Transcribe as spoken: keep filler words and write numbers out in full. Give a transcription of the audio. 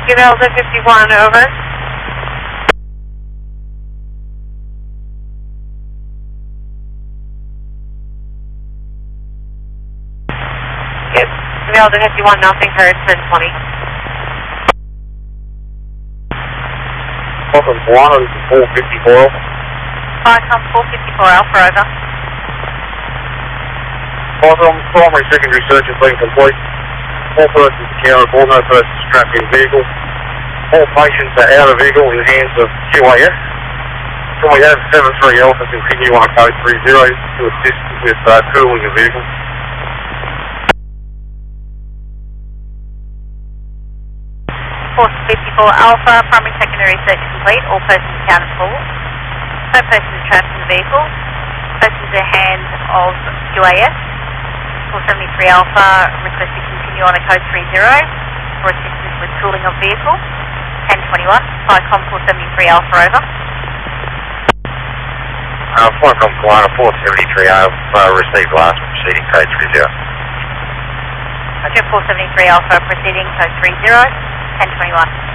Get Delta fifty-one, over. Get Delta fifty-one, nothing heard, ten twenty. Welcome one, four fifty-four. Icon four fifty-four, Alpha, over. Welcome, primary secondary search has been complete. All persons accounted for, no persons strapped in vehicle. All patients are out of vehicle in hands of Q A S. Can we have seven three Alpha continue on code three zero to assist with uh, cooling the vehicle? four fifty-four Alpha, primary secondary search complete, all persons accounted for. No persons trapped in the vehicle. Persons in hands of Q A S. four seventy-three Alpha, request to continue on a code three zero for assistance with cooling of vehicle. ten twenty-one, Flycom four seventy-three Alpha, over. Uh, Flycom Kalana four seventy-three Alpha, received last proceeding code three zero. Roger, four seventy-three Alpha, proceeding code three zero, ten twenty-one.